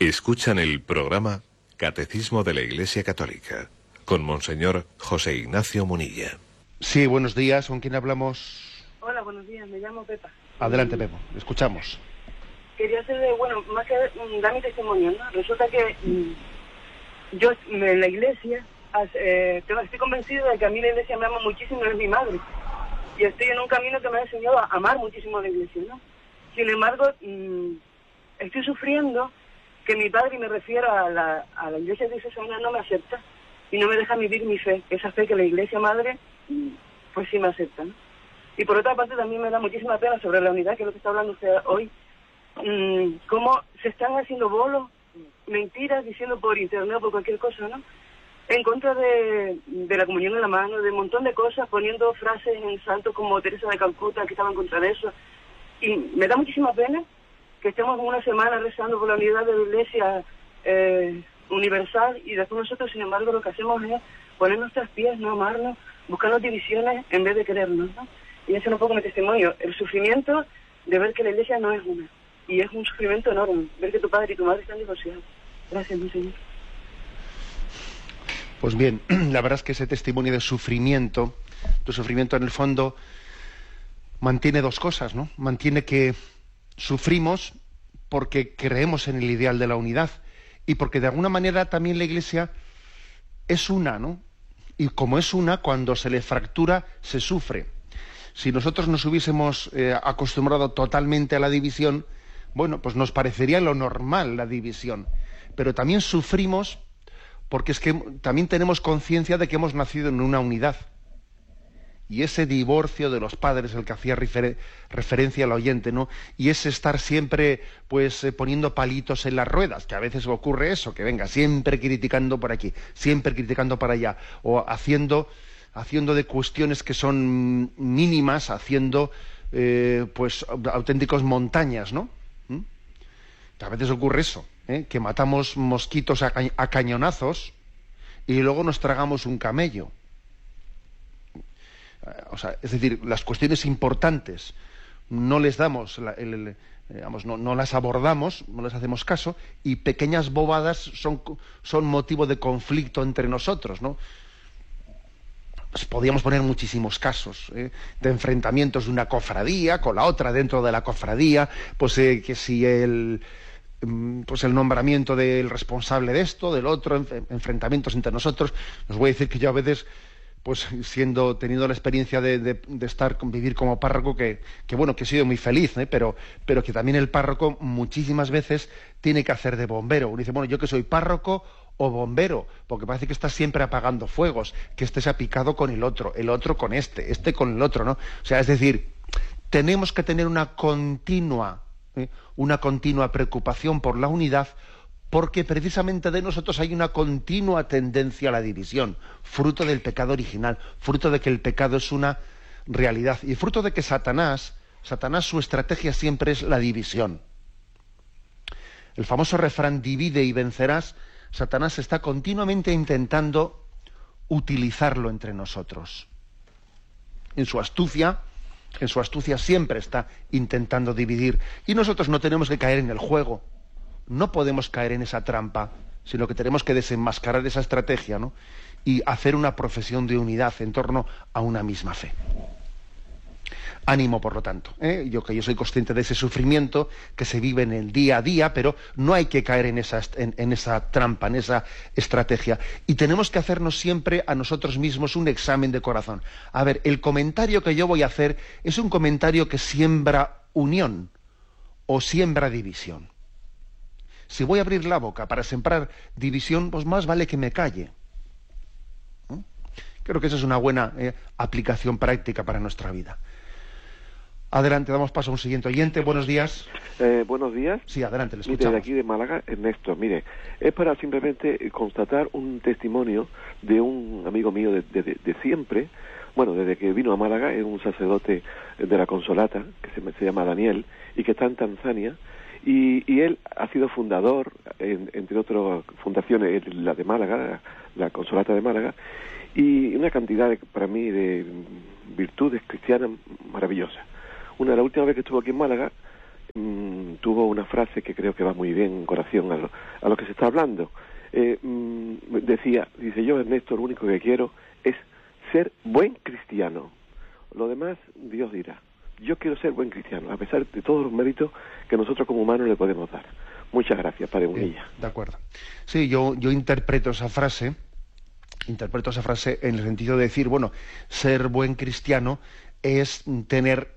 Escuchan el programa Catecismo de la Iglesia Católica con Monseñor José Ignacio Munilla. Sí, buenos días. ¿Con quién hablamos? Hola, buenos días. Me llamo Pepa. Adelante, Pepo. Escuchamos. Quería hacerle, más que dar mi testimonio, ¿no? Resulta que yo en la iglesia estoy convencido de que a mí la iglesia me ama muchísimo, es mi madre. Y estoy en un camino que me ha enseñado a amar muchísimo a la iglesia, ¿no? Sin embargo, estoy sufriendo que mi padre, y me refiero a la iglesia diocesana, no me acepta y no me deja vivir mi fe, esa fe que la iglesia madre, pues sí me acepta, ¿no? Y por otra parte también me da muchísima pena sobre la unidad, que es lo que está hablando usted hoy, cómo se están haciendo bolos, mentiras, diciendo por internet o por cualquier cosa, ¿no? En contra de la comunión en la mano, de un montón de cosas, poniendo frases en santos como Teresa de Calcuta, que estaban contra eso. Y me da muchísima pena que estemos una semana rezando por la unidad de la iglesia universal, y después nosotros, sin embargo, lo que hacemos es poner nuestros pies, no amarnos, buscarnos divisiones en vez de querernos, ¿no? Y ese es un poco mi testimonio, el sufrimiento de ver que la iglesia no es una, y es un sufrimiento enorme, ver que tu padre y tu madre están divorciados. Gracias, mi Señor. Pues bien, la verdad es que ese testimonio de sufrimiento, tu sufrimiento en el fondo mantiene dos cosas, ¿no? Mantiene que sufrimos porque creemos en el ideal de la unidad y porque de alguna manera también la Iglesia es una, ¿no? Y como es una, cuando se le fractura, se sufre. Si nosotros nos hubiésemos acostumbrado totalmente a la división, bueno, pues nos parecería lo normal la división. Pero también sufrimos porque es que también tenemos conciencia de que hemos nacido en una unidad. Y ese divorcio de los padres, el que hacía referencia al oyente, ¿no? Y ese estar siempre, pues, poniendo palitos en las ruedas, que a veces ocurre eso, que venga, siempre criticando por aquí, siempre criticando para allá, o haciendo de cuestiones que son mínimas, haciendo, pues, auténticos montañas, ¿no? A veces ocurre eso, que matamos mosquitos a cañonazos y luego nos tragamos un camello. O sea, es decir, las cuestiones importantes no les damos, no las abordamos, no les hacemos caso, y pequeñas bobadas son motivo de conflicto entre nosotros, ¿no? Pues podríamos poner muchísimos casos de enfrentamientos de una cofradía con la otra dentro de la cofradía, pues que si el nombramiento del responsable de esto, del otro, enfrentamientos entre nosotros. Os voy a decir que yo a veces, pues teniendo la experiencia de vivir como párroco, que he sido muy feliz, pero que también el párroco muchísimas veces tiene que hacer de bombero. Uno dice, bueno, yo que soy párroco o bombero, porque parece que está siempre apagando fuegos, que este se ha picado con el otro con este con el otro, ¿no? O sea, es decir, tenemos que tener una continua preocupación por la unidad, porque precisamente de nosotros hay una continua tendencia a la división, fruto del pecado original, fruto de que el pecado es una realidad, y fruto de que Satanás, su estrategia siempre es la división. El famoso refrán divide y vencerás, Satanás está continuamente intentando utilizarlo entre nosotros. En su astucia siempre está intentando dividir, y nosotros no tenemos que caer en el juego. No podemos caer en esa trampa, sino que tenemos que desenmascarar esa estrategia, ¿no? Y hacer una profesión de unidad en torno a una misma fe. Ánimo, por lo tanto, yo soy consciente de ese sufrimiento que se vive en el día a día, pero no hay que caer en esa trampa, en esa estrategia. Y tenemos que hacernos siempre a nosotros mismos un examen de corazón. A ver, el comentario que yo voy a hacer es un comentario que siembra unión o siembra división. Si voy a abrir la boca para sembrar división, pues más vale que me calle. Creo que esa es una buena aplicación práctica para nuestra vida. Adelante, damos paso a un siguiente oyente. Buenos días. Buenos días. Sí, adelante, le escuchamos. Mire, de aquí de Málaga, Ernesto. Mire, es para simplemente constatar un testimonio de un amigo mío de siempre. Bueno, desde que vino a Málaga, es un sacerdote de la Consolata, que se llama Daniel, y que está en Tanzania. Y él ha sido fundador, entre otras fundaciones, la de Málaga, la Consolata de Málaga, y una cantidad, para mí, de virtudes cristianas maravillosas. La última vez que estuvo aquí en Málaga, tuvo una frase que creo que va muy bien en corazón a lo que se está hablando. Dice, yo, Ernesto, lo único que quiero es ser buen cristiano. Lo demás, Dios dirá. Yo quiero ser buen cristiano, a pesar de todos los méritos que nosotros como humanos le podemos dar. Muchas gracias, Padre Munilla. De acuerdo. Sí, yo interpreto esa frase en el sentido de decir, bueno, ser buen cristiano es tener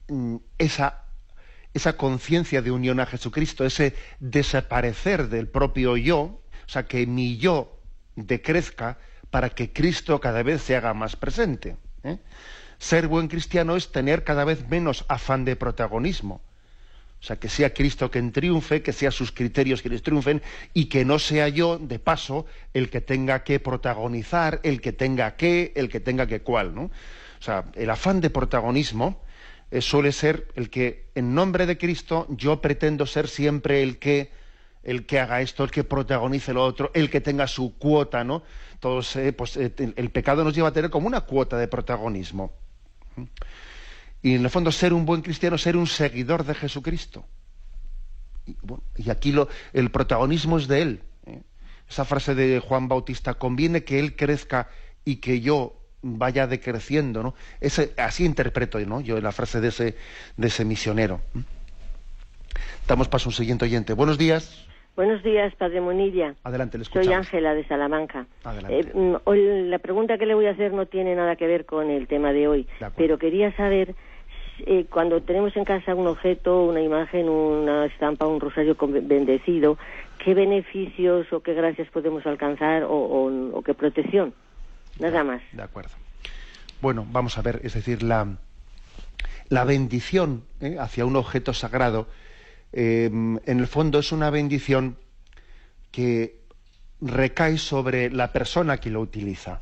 esa conciencia de unión a Jesucristo, ese desaparecer del propio yo, o sea, que mi yo decrezca para que Cristo cada vez se haga más presente. Ser buen cristiano es tener cada vez menos afán de protagonismo. O sea, que sea Cristo quien triunfe, que sean sus criterios quienes triunfen, y que no sea yo, de paso, el que tenga que protagonizar, el que tenga que cual, ¿no? O sea, el afán de protagonismo suele ser el que, en nombre de Cristo, yo pretendo ser siempre el que haga esto, el que protagonice lo otro, el que tenga su cuota, ¿no? Todos, el pecado nos lleva a tener como una cuota de protagonismo. Y en el fondo, ser un buen cristiano, ser un seguidor de Jesucristo. Y aquí el protagonismo es de Él. Esa frase de Juan Bautista, conviene que Él crezca y que yo vaya decreciendo, ¿no? Así interpreto, ¿no?, yo la frase de ese misionero. Damos paso a un siguiente oyente. Buenos días. Buenos días, Padre Munilla. Adelante, le escuchamos. Soy Ángela, de Salamanca. Adelante. Hoy la pregunta que le voy a hacer no tiene nada que ver con el tema de hoy, pero quería saber, cuando tenemos en casa un objeto, una imagen, una estampa, un rosario bendecido, ¿qué beneficios o qué gracias podemos alcanzar o qué protección? Nada más. De acuerdo. Bueno, vamos a ver, es decir, la bendición hacia un objeto sagrado, en el fondo es una bendición que recae sobre la persona que lo utiliza.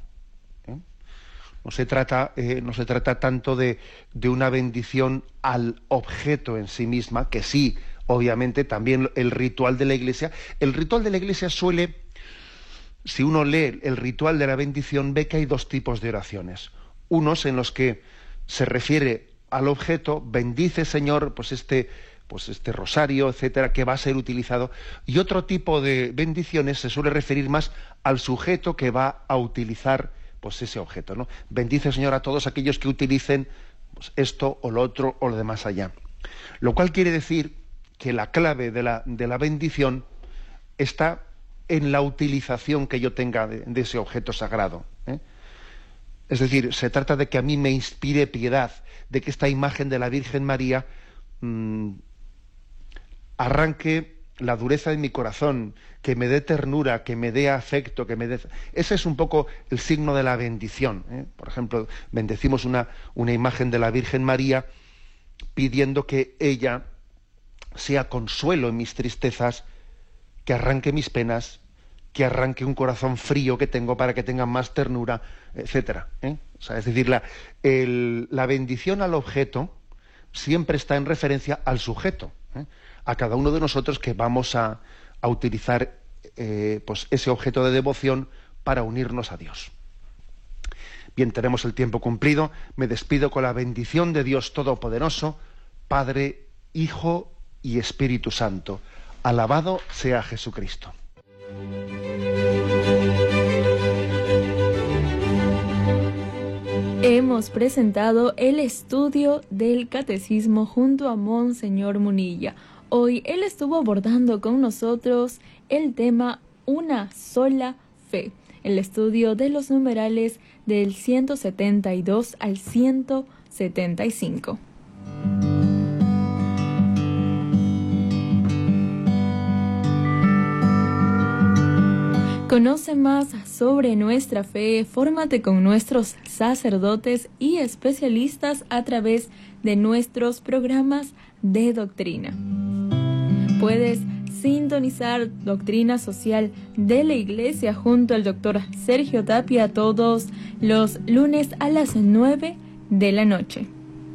No se trata tanto de una bendición al objeto en sí misma, que sí, obviamente, también el ritual de la Iglesia. El ritual de la Iglesia suele, si uno lee el ritual de la bendición, ve que hay dos tipos de oraciones. Unos en los que se refiere al objeto, bendice, Señor, pues este rosario, etcétera, que va a ser utilizado, y otro tipo de bendiciones se suele referir más al sujeto que va a utilizar pues ese objeto, ¿no? Bendice, Señor, a todos aquellos que utilicen pues, esto o lo otro o lo de más allá. Lo cual quiere decir que la clave de la bendición está en la utilización que yo tenga de ese objeto sagrado. Es decir, se trata de que a mí me inspire piedad, de que esta imagen de la Virgen María arranque la dureza de mi corazón, que me dé ternura, que me dé afecto, Ese es un poco el signo de la bendición. Por ejemplo, bendecimos una imagen de la Virgen María pidiendo que ella sea consuelo en mis tristezas, que arranque mis penas, que arranque un corazón frío que tengo para que tenga más ternura, etcétera. O sea, es decir, la bendición al objeto siempre está en referencia al sujeto, a cada uno de nosotros que vamos a utilizar pues ese objeto de devoción para unirnos a Dios. Bien, tenemos el tiempo cumplido. Me despido con la bendición de Dios Todopoderoso, Padre, Hijo y Espíritu Santo. Alabado sea Jesucristo. Hemos presentado el estudio del Catecismo junto a Monseñor Munilla. Hoy él estuvo abordando con nosotros el tema Una sola fe, el estudio de los numerales del 172 al 175. Conoce más sobre nuestra fe, fórmate con nuestros sacerdotes y especialistas a través de nuestros programas de doctrina. Puedes sintonizar Doctrina Social de la Iglesia junto al Dr. Sergio Tapia todos los lunes a las 9 de la noche.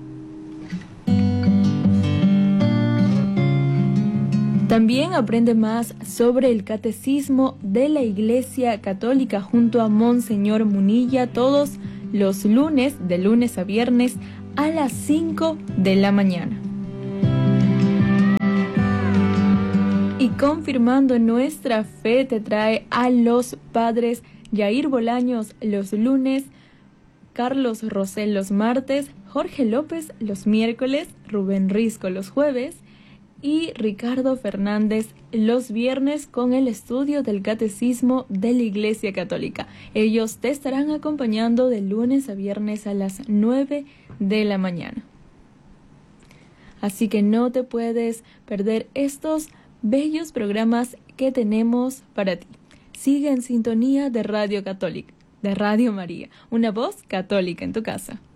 También aprende más sobre el Catecismo de la Iglesia Católica junto a Monseñor Munilla todos los lunes, de lunes a viernes, a las 5 de la mañana. Y confirmando nuestra fe, te trae a los padres Yair Bolaños los lunes, Carlos Rosell los martes, Jorge López los miércoles, Rubén Risco los jueves y Ricardo Fernández los viernes con el estudio del Catecismo de la Iglesia Católica. Ellos te estarán acompañando de lunes a viernes a las 9 de la mañana. Así que no te puedes perder estos bellos programas que tenemos para ti. Sigue en sintonía de Radio Católica, de Radio María, una voz católica en tu casa.